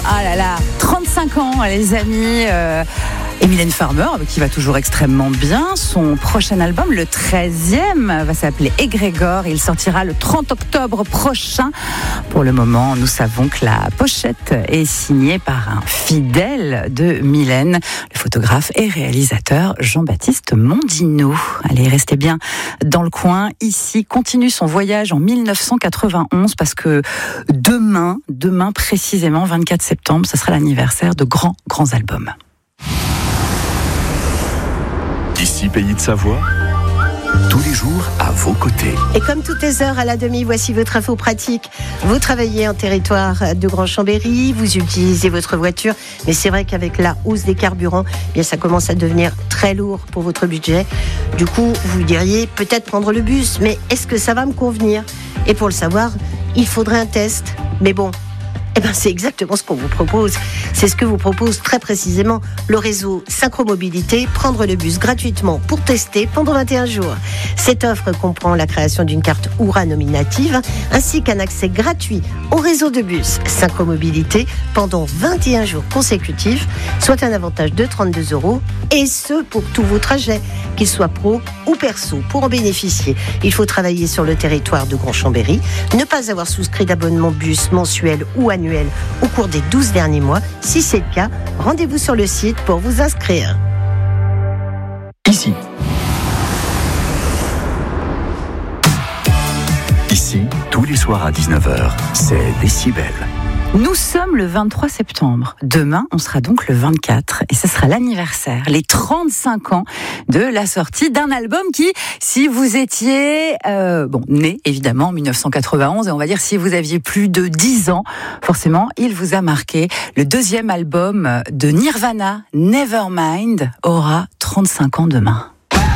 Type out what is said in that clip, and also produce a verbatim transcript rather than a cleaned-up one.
Ah là là, trente-cinq ans, les amis. Euh, et Mylène Farmer, qui va toujours extrêmement bien. Son prochain album, le treizième, va s'appeler Égrégore. Il sortira le trente octobre prochain. Pour le moment, nous savons que la pochette est signée par un fidèle de Mylène, le photographe et réalisateur Jean-Baptiste Mondino. Allez, restez bien dans le coin. Ici, continue son voyage en mille neuf cent quatre-vingt-onze parce que demain, demain précisément, vingt-quatre septembre, ce sera l'anniversaire de grands, grands albums. Ici, Pays de Savoie, tous les jours à vos côtés. Et comme toutes les heures à la demi, voici votre info pratique. Vous travaillez en territoire de Grand Chambéry, vous utilisez votre voiture, mais c'est vrai qu'avec la hausse des carburants, eh bien ça commence à devenir très lourd pour votre budget. Du coup, vous diriez peut-être prendre le bus, mais est-ce que ça va me convenir ? Et pour le savoir, il faudrait un test. Mais bon, eh ben c'est exactement ce qu'on vous propose. C'est ce que vous propose très précisément le réseau Synchromobilité, prendre le bus gratuitement pour tester pendant vingt et un jours. Cette offre comprend la création d'une carte Oura nominative ainsi qu'un accès gratuit au réseau de bus Synchromobilité pendant vingt et un jours consécutifs, soit un avantage de trente-deux euros, et ce pour tous vos trajets, qu'ils soient pro ou perso. Pour en bénéficier, il faut travailler sur le territoire de Grand Chambéry, ne pas avoir souscrit d'abonnement bus mensuel ou annuel au cours des douze derniers mois. Si c'est le cas, rendez-vous sur le site pour vous inscrire. Ici. Ici, tous les soirs à dix-neuf heures, c'est Décibel. Nous sommes le vingt-trois septembre. Demain, on sera donc le vingt-quatre. Et ce sera l'anniversaire, les trente-cinq ans de la sortie d'un album qui, si vous étiez euh, bon né évidemment en mille neuf cent quatre-vingt-onze, et on va dire si vous aviez plus de dix ans, forcément, il vous a marqué. Le deuxième album de Nirvana, Nevermind, aura trente-cinq ans demain.